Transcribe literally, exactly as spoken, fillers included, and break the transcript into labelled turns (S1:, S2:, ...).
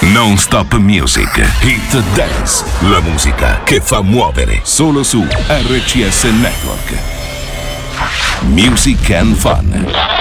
S1: Non Stop Music, Hit Dance, la musica che fa muovere, solo su R C S Network. Music and Fun.